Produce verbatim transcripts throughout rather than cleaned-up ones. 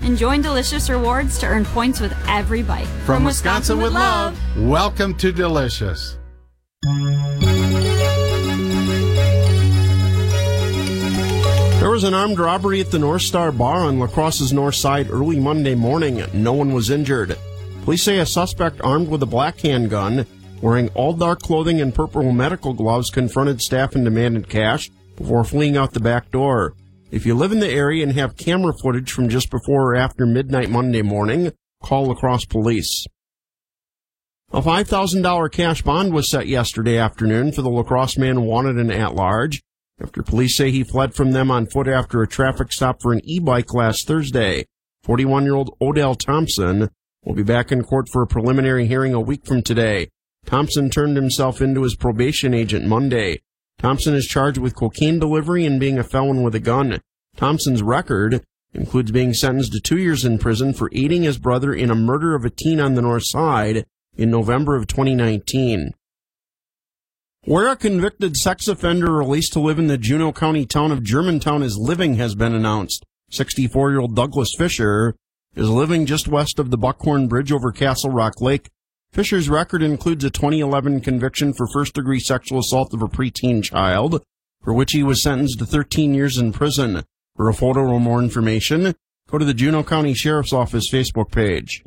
and join Delicious Rewards to earn points with every bite. From, From Wisconsin, Wisconsin with love. love, welcome to Delicious. There was an armed robbery at the North Star Bar on La Crosse's north side early Monday morning. No one was injured. Police say a suspect armed with a black handgun, wearing all dark clothing and purple medical gloves, confronted staff and demanded cash before fleeing out the back door. If you live in the area and have camera footage from just before or after midnight Monday morning, call La Crosse Police. A five thousand dollars cash bond was set yesterday afternoon for the La Crosse man wanted and at large, after police say he fled from them on foot after a traffic stop for an e-bike last Thursday. forty-one-year-old Odell Thompson will be back in court for a preliminary hearing a week from today. Thompson turned himself into his probation agent Monday. Thompson is charged with cocaine delivery and being a felon with a gun. Thompson's record includes being sentenced to two years in prison for aiding his brother in a murder of a teen on the north side in November of twenty nineteen. Where a convicted sex offender released to live in the Juneau County town of Germantown is living has been announced. sixty-four-year-old Douglas Fisher is living just west of the Buckhorn Bridge over Castle Rock Lake. Fisher's record includes a twenty eleven conviction for first-degree sexual assault of a preteen child, for which he was sentenced to thirteen years in prison. For a photo or more information, go to the Juneau County Sheriff's Office Facebook page.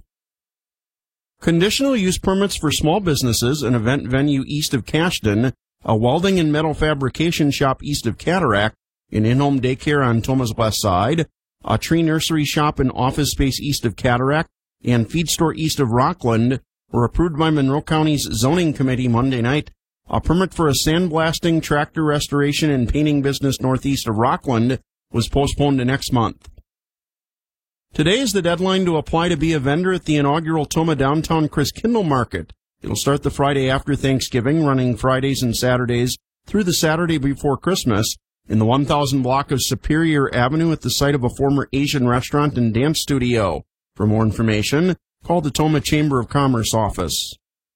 Conditional use permits for small businesses, an event venue east of Cashton, a welding and metal fabrication shop east of Cataract, an in-home daycare on Thomas West Side, a tree nursery shop and office space east of Cataract, and feed store east of Rockland were approved by Monroe County's zoning committee Monday night. A permit for a sandblasting, tractor restoration, and painting business northeast of Rockland was postponed to next month. Today is the deadline to apply to be a vendor at the inaugural Toma Downtown Christkindl Market. It'll start the Friday after Thanksgiving, running Fridays and Saturdays through the Saturday before Christmas in the one thousand block of Superior Avenue at the site of a former Asian restaurant and dance studio. For more information, call the Toma Chamber of Commerce office.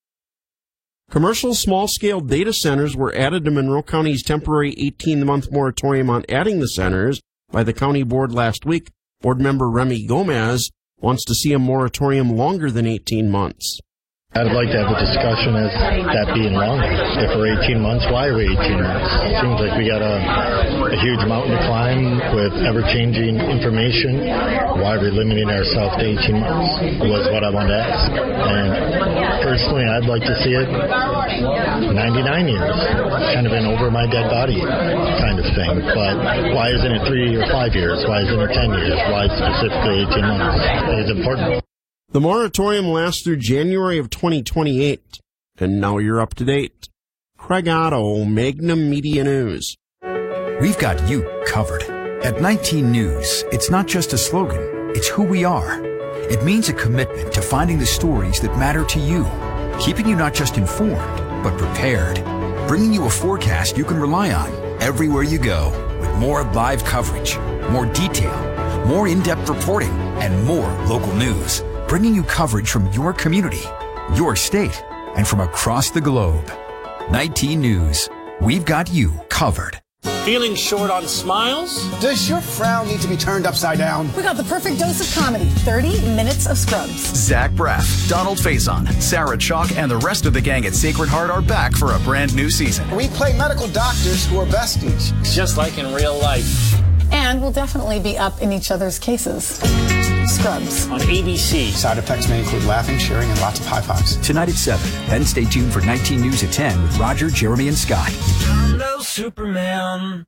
Commercial small-scale data centers were added to Monroe County's temporary eighteen-month moratorium on adding the centers by the county board last week. Board member Remy Gomez wants to see a moratorium longer than eighteen months. I'd like to have a discussion as that being longer. If we're eighteen months, why are we eighteen months? It seems like we got a, a huge mountain to climb with ever-changing information. Why are we limiting ourselves to eighteen months was what I wanted to ask. And personally, I'd like to see it ninety-nine years. Kind of an over my dead body kind of thing. But why isn't it three or five years? Why isn't it ten years? Why specifically eighteen months? It's important. The moratorium lasts through January of twenty twenty-eight. And now you're up to date. Craig Otto, Magnum Media News. We've got you covered. At nineteen News, it's not just a slogan, it's who we are. It means a commitment to finding the stories that matter to you, keeping you not just informed, but prepared, bringing you a forecast you can rely on everywhere you go, with more live coverage, more detail, more in-depth reporting, and more local news. Bringing you coverage from your community, your state, and from across the globe. nineteen News. We've got you covered. Feeling short on smiles? Does your frown need to be turned upside down? We got the perfect dose of comedy. thirty minutes of Scrubs. Zach Braff, Donald Faison, Sarah Chalk, and the rest of the gang at Sacred Heart are back for a brand new season. We play medical doctors who are besties. Just like in real life. And we'll definitely be up in each other's cases. Scrubs. On A B C. Side effects may include laughing, sharing, and lots of high fives. Tonight at seven. Then stay tuned for nineteen News at ten with Roger, Jeremy, and Scott. Hello, Superman.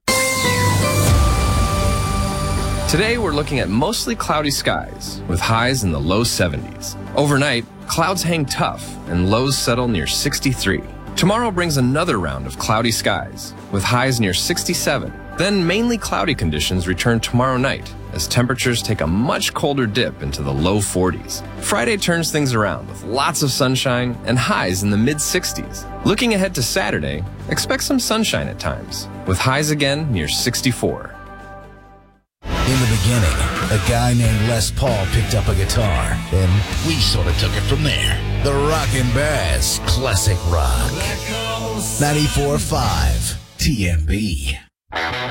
Today we're looking at mostly cloudy skies with highs in the low seventies. Overnight, clouds hang tough and lows settle near sixty-three. Tomorrow brings another round of cloudy skies with highs near sixty-seven. Then mainly cloudy conditions return tomorrow night as temperatures take a much colder dip into the low forties. Friday turns things around with lots of sunshine and highs in the mid sixties. Looking ahead to Saturday, expect some sunshine at times with highs again near sixty-four. In the beginning, a guy named Les Paul picked up a guitar, and we sort of took it from there. The Rockin' Bass Classic Rock. ninety-four point five T M B.